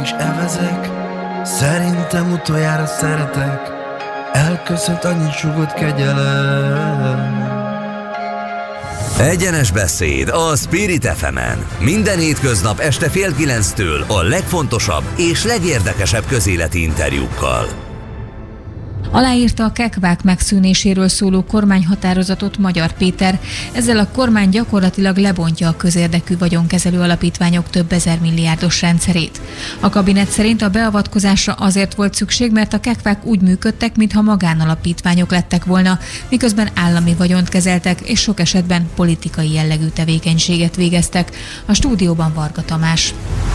is evezek, szerintem utoljára szeretek, elköszönt annyi sugott kegyelem. Egyenes beszéd a Spirit FM-en. Minden hétköznap este 8:30 a legfontosabb és legérdekesebb közéleti interjúkkal. Aláírta a kekvák megszűnéséről szóló kormányhatározatot Magyar Péter. Ezzel a kormány gyakorlatilag lebontja a közérdekű vagyonkezelő alapítványok több ezer milliárdos rendszerét. A kabinet szerint a beavatkozásra azért volt szükség, mert a kekvák úgy működtek, mintha magánalapítványok lettek volna, miközben állami vagyont kezeltek, és sok esetben politikai jellegű tevékenységet végeztek. A stúdióban Varga Tamás.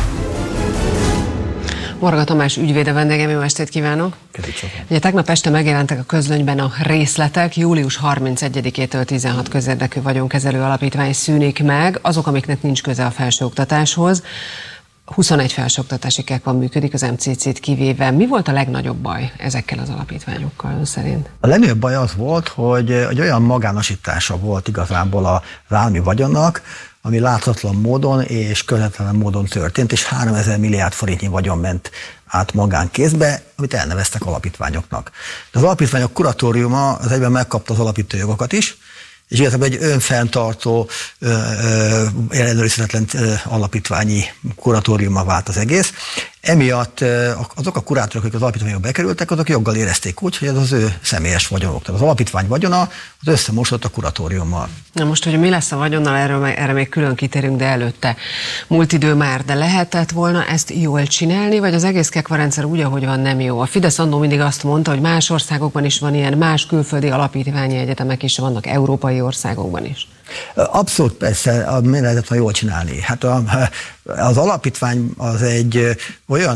Varga Tamás ügyvéde vendégem, jó estét kívánok! Ugye tegnap este megjelentek a közlönyben a részletek, július 31-től 16 közérdekű vagyonkezelő alapítvány szűnik meg, azok, amiknek nincs köze a felsőoktatáshoz. 21 felsőoktatási kekva működik, az MCC-t kivéve. Mi volt a legnagyobb baj ezekkel az alapítványokkal ön szerint? A legnagyobb baj az volt, hogy olyan magánosítása volt igazából az állami vagyonnak, ami láthatatlan módon és közvetlen módon történt, és 3000 milliárd forintnyi vagyon ment át magánkézbe, amit elneveztek alapítványoknak. De az alapítványok kuratóriuma az egyben megkapta az alapító jogokat is, és igazából egy önfenntartó, ellenőrizhetetlen alapítványi kuratóriuma vált az egész. Emiatt azok a kurátorok, akik az alapítványokba bekerültek, azok joggal érezték úgy, hogy ez az ő személyes vagyonok. Tehát az alapítvány vagyona az összemosott a kuratóriummal. Na most, hogy mi lesz a vagyonnal, erre még külön kitérünk, de előtte múlt idő már, de lehetett volna ezt jól csinálni, vagy az egész kekva rendszer úgy, ahogy van, nem jó? A Fidesz annó mindig azt mondta, hogy más országokban is van ilyen, más külföldi alapítványi egyetemek is vannak, európai országokban is. Abszolút persze, mi lehetett volna jól csinálni. Hát az alapítvány az egy olyan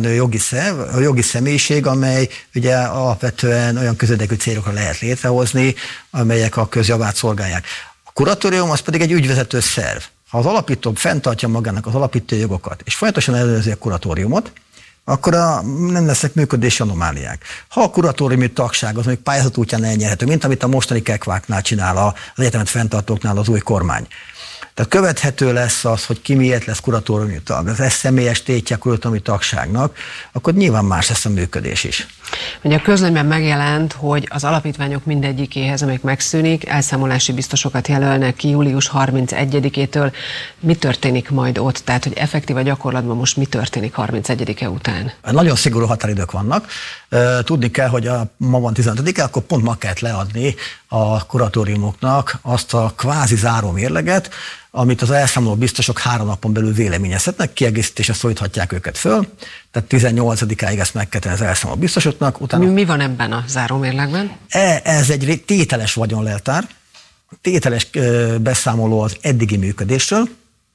jogi személyiség, amely ugye alapvetően olyan közérdekű célokra lehet létrehozni, amelyek a közjavát szolgálják. A kuratórium az pedig egy ügyvezető szerv. Ha az alapító fenntartja magának az alapító jogokat, és folyamatosan ellenőrzi a kuratóriumot, akkor nem lesznek működési anomáliák. Ha a kuratóriumi tagság az még pályázat útján elnyerhető, mint amit a mostani kekváknál csinál az egyetemet fenntartóknál az új kormány. Tehát követhető lesz az, hogy ki miért lesz kuratóriumi tag, ez személyes tétje a kuratóriumi tagságnak, akkor nyilván más lesz a működés is. Ugye a közlönyben megjelent, hogy az alapítványok mindegyikéhez, amelyik megszűnik, elszámolási biztosokat jelölnek ki július 31-től. Mi történik majd ott? Tehát, hogy effektív a gyakorlatban most mi történik 31-e után? Nagyon szigorú határidők vannak. Tudni kell, hogy ma van 15-e, akkor pont ma kellett leadni a kuratóriumoknak azt a kvázi záró mérleget, amit az elszámoló biztosok 3 napon belül véleményezhetnek, kiegészítésre szólíthatják őket föl, tehát 18-áig ezt meg kell tenni az elszámoló biztosoknak. Utána... Mi van ebben a zárómérlegben? Ez egy tételes vagyonleltár, tételes beszámoló az eddigi működésről,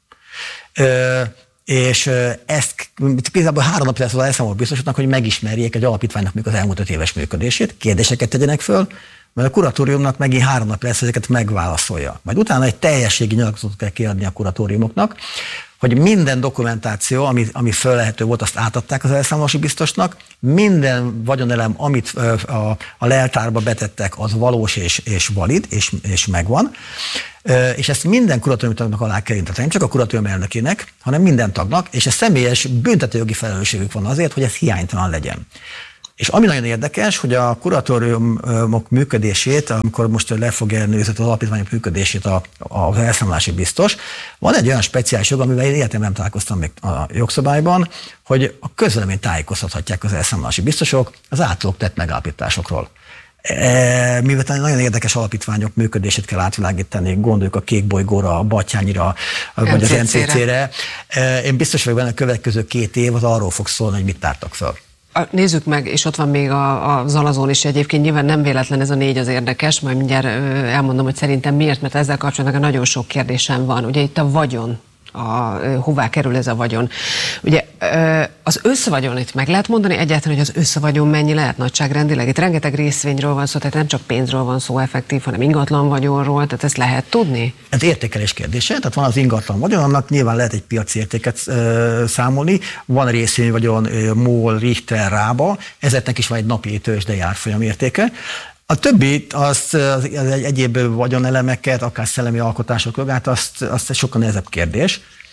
és ezt például 3 napja lesz az elszámoló biztosoknak, hogy megismerjék egy alapítványnak az elmúlt 5 éves működését, kérdéseket tegyenek föl, mert a kuratóriumnak megint 3 nap lesz, ezeket megválaszolja. Majd utána egy teljességi nyilatkozatot kell kiadni a kuratóriumoknak, hogy minden dokumentáció, ami föllehető volt, azt átadták az elszámolási biztosnak, minden vagyonelem, amit a leltárba betettek, az valós és valid, és megvan, és ezt minden kuratóriumi tagnak alá kell írni, nem csak a kuratórium elnökének, hanem minden tagnak, és ez személyes büntetőjogi felelősségük van azért, hogy ez hiánytalan legyen. És ami nagyon érdekes, hogy a kuratóriumok működését, amikor most le fogja ellenőrizni az alapítványok működését az elszámolási biztos, van egy olyan speciális jog, amivel én életemben nem találkoztam még a jogszabályban, hogy a közvéleményt tájékoztathatják az elszámolási biztosok az általuk tett megállapításokról. Mivel nagyon érdekes alapítványok működését kell átvilágítani, gondoljuk a Kék Bolygóra, a Batthyányira, vagy az MCC-re. Én biztos vagyok benne, a következő 2 év az arról fog szólni, hogy mit tártak föl. Nézzük meg, és ott van még a Zalazón is egyébként, nyilván nem véletlen ez a 4 az érdekes, majd mindjárt elmondom, hogy szerintem miért, mert ezzel kapcsolatban nagyon sok kérdésem van. Ugye itt a vagyon, hová kerül ez a vagyon. Ugye az összvagyon, itt meg lehet mondani egyáltalán, hogy az összvagyon mennyi lehet nagyságrendileg? Itt rengeteg részvényről van szó, tehát nem csak pénzről van szó effektív, hanem ingatlan vagyonról, tehát ezt lehet tudni? Ez értékelés kérdése, tehát van az ingatlan vagyon, annak nyilván lehet egy piaci értéket számolni, van részvényvagyon, MOL, Richter, Rába, ezeknek is van egy napi tőzsdei árfolyam értéke. A többi, az egyéb vagyonelemeket, akár szellemi alkotások jogát, azt sokkal nehezebb kérdés.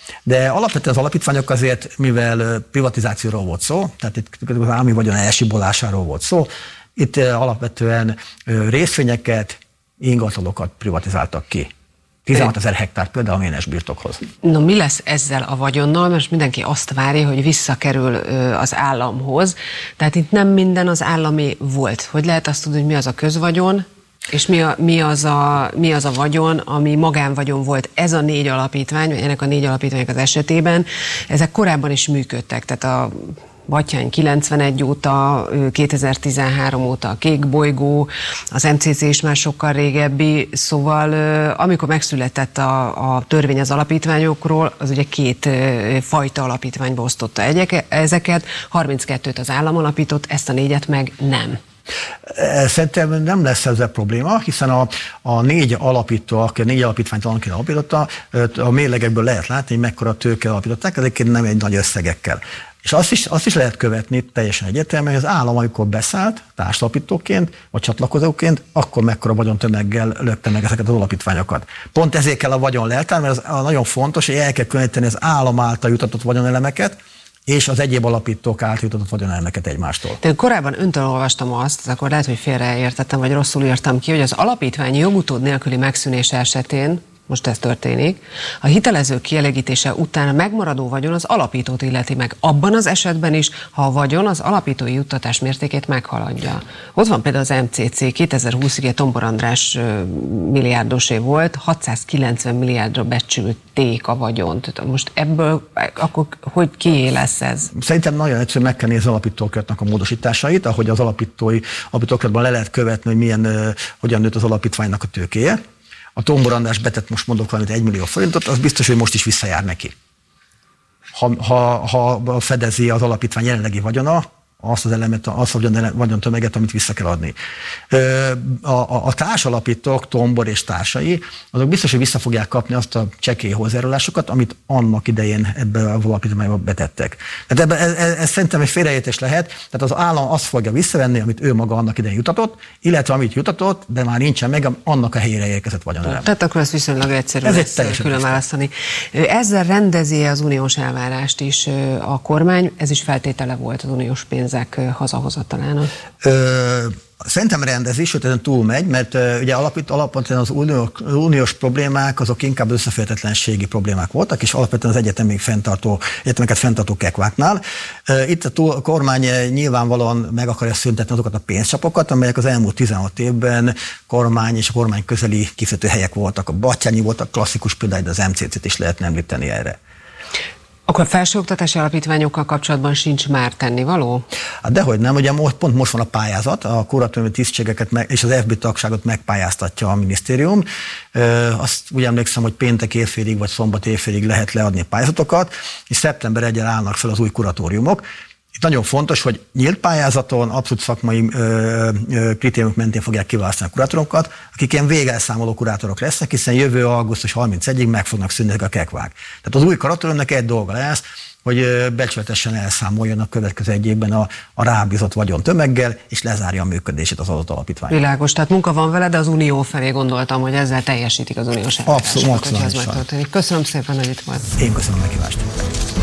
De alapvetően az alapítványok azért, mivel privatizációról volt szó, tehát itt az állami vagyon elsibolásáról volt szó, itt alapvetően részvényeket, ingatlanokat privatizáltak ki. 16 000 hektár például a ménes birtokhoz. No, mi lesz ezzel a vagyonnal? Most mindenki azt várja, hogy visszakerül az államhoz. Tehát itt nem minden az állami volt. Hogy lehet azt tudni, hogy mi az a közvagyon, és mi az a vagyon, ami magánvagyon volt? Ez a 4 alapítvány, vagy ennek a 4 alapítványok az esetében, ezek korábban is működtek. Tehát a Batthyány 91 óta, 2013 óta a Kék Bolygó, az MCC is már sokkal régebbi, szóval amikor megszületett a törvény az alapítványokról, az ugye 2 fajta alapítványba osztotta ezeket, 32-t az állam alapított, ezt a 4-et meg nem. Szerintem nem lesz ezzel probléma, hiszen a 4 alapító, aki a 4 alapítványt valamikor alapította, a mérlegekből lehet látni, hogy mekkora tőke alapították, ezeket nem egy nagy összegekkel. És azt is lehet követni teljesen egyértelműen, hogy az állam, amikor beszállt társalapítóként, vagy csatlakozóként, akkor mekkora vagyontömeggel lökte meg ezeket az alapítványokat. Pont ezért kell a vagyonleltár, mert az nagyon fontos, hogy el kell különíteni az állam által jutatott vagyonelemeket, és az egyéb alapítók által jutatott vagyonelemeket egymástól. De korábban öntől olvastam azt, akkor lehet, hogy félreértettem, vagy rosszul írtam ki, hogy az alapítványi jogutód nélküli megszűnés esetén, most ez történik, a hitelező kielégítése után a megmaradó vagyon az alapítót illeti meg. Abban az esetben is, ha a vagyon az alapítói juttatás mértékét meghaladja. Ott van például az MCC, 2020-ig Tombor András milliárdosé volt, 690 milliárdra becsülték a vagyont. Most ebből akkor hogy kié lesz ez? Szerintem nagyon egyszerű, meg kell nézni az alapítókratnak a módosításait, ahogy az alapítókratban le lehet követni, hogy hogyan nőtt az alapítványnak a tőkéje. A Tombor András betett, most mondok valamit, 1 millió forintot, az biztos, hogy most is visszajár neki. Ha fedezi az alapítvány jelenlegi vagyona, azt az elemet, azt a vagyontömeget, amit vissza kell adni. A társalapítók, Tombor és társai, azok biztos, hogy vissza fogják kapni azt a csekély hozzájárulásokat, amit annak idején ebbe az alapítványba betettek. Tehát ez szerintem egy félreértés lehet, tehát az állam azt fogja visszavenni, amit ő maga annak idején jutatott, illetve amit jutatott, de már nincsen meg, annak a helyére érkezett vagyonelem. Tehát akkor ez viszonylag egyszerű lesz külön választani. Ezzel rendezi az uniós elvárást is a kormány, ez is feltétele volt az uniós pénzek hazahozatalának? Szerintem rendezi, sőt ezen túlmegy, mert ugye alapvetően az uniós problémák azok inkább összeférhetetlenségi problémák voltak, és alapvetően az egyetemeket fenntartó kekváknál. Itt a kormány nyilvánvalóan meg akarja szüntetni azokat a pénzcsapokat, amelyek az elmúlt 16 évben kormány és a kormány közeli kifizetőhelyek voltak. A Batthyányi voltak klasszikus például, de az MCC-t is lehetne említeni erre. Akkor a felsőoktatási alapítványokkal kapcsolatban sincs már tennivaló? Hát dehogy nem, ugye pont most van a pályázat, a kuratóriumi tisztségeket és az FB tagságot megpályáztatja a minisztérium. Azt úgy emlékszem, hogy péntek évfélig vagy szombat évfélig lehet leadni a pályázatokat, és szeptember 1-en állnak fel az új kuratóriumok. Itt nagyon fontos, hogy nyílt pályázaton, abszolút szakmai kritériumok mentén fogják kiválasztani a kurátorokat, akik ilyen végelszámoló kurátorok lesznek, hiszen jövő augusztus 31-ig meg fognak szűnni a kekvák. Tehát az új kuratóriumnak egy dolga lesz, hogy becsületesen elszámoljon a következő 1 évben a rábízott vagyontömeggel, és lezárja a működését az adott alapítvány. Világos, tehát munka van vele, de az unió felé gondoltam, hogy ezzel teljesítik az uniós elvárásokat, hogy ez megtörténik. Köszönöm szépen, hogy itt volt. Én köszönöm a meghívást.